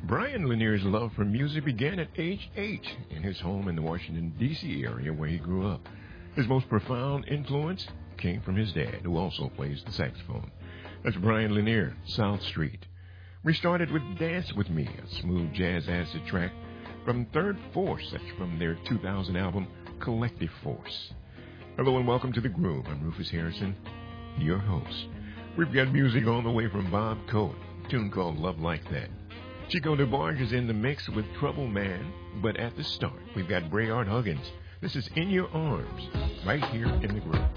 Brian Lanier's love for music began at age 8 in his home in the Washington, D.C. area where he grew up. His most profound influence came from his dad, who also plays the saxophone. That's Brian Lanier, South Street. We started with Dance With Me, a smooth jazz acid track from Third Force. That's from their 2000 album, Collective Force. Hello and welcome to The Groove. I'm Rufus Harrison, your host. We've got music on the way from Bob Cohen, a tune called Love Like That. Chico DeBarge is in the mix with Trouble Man, but at the start, we've got Brayard Huggins. This is In Your Arms, right here in The Groove.